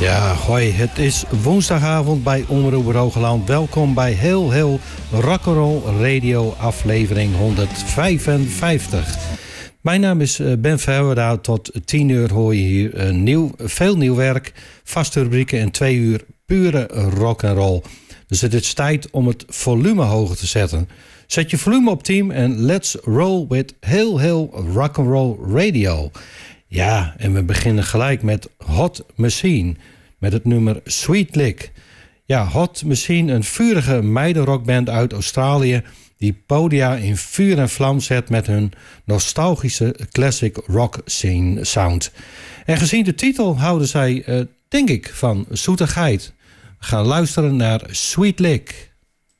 Ja, hoi. Het is woensdagavond bij Omroep Rogaland. Welkom bij heel Rock'n'Roll Radio aflevering 155. Mijn naam is Ben Verwerda. Tot 10 uur hoor je hier veel nieuw werk, vaste rubrieken en 2 uur pure rock'n'roll. Dus het is tijd om het volume hoger te zetten. Zet je volume op team en let's roll with heel rock'n'roll radio. Ja, en we beginnen gelijk met Hot Machine, met het nummer Sweet Lick. Ja, Hot Machine, een vurige meidenrockband uit Australië die podia in vuur en vlam zet met hun nostalgische classic rock scene sound. En gezien de titel houden zij, denk ik, van zoetigheid. We gaan luisteren naar Sweet Lick.